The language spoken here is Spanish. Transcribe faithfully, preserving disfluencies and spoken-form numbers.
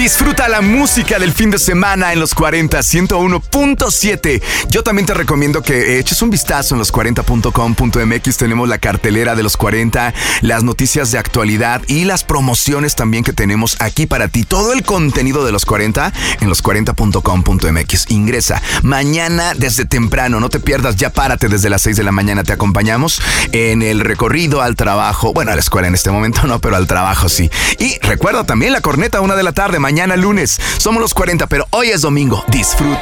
Disfruta la música del fin de semana en los cuarenta, ciento uno punto siete. Yo también te recomiendo que eches un vistazo en los cuarenta punto com punto m x. Tenemos la cartelera de los cuarenta, las noticias de actualidad y las promociones también que tenemos aquí para ti. Todo el contenido de los cuarenta en los cuarenta punto com punto m x. Ingresa mañana desde temprano, no te pierdas, ya párate desde las seis de la mañana. Te acompañamos en el recorrido al trabajo. Bueno, a la escuela en este momento no, pero al trabajo sí. Y recuerda también la corneta, una de la tarde, mañana lunes. Somos los cuarenta, pero hoy es domingo. Disfruta.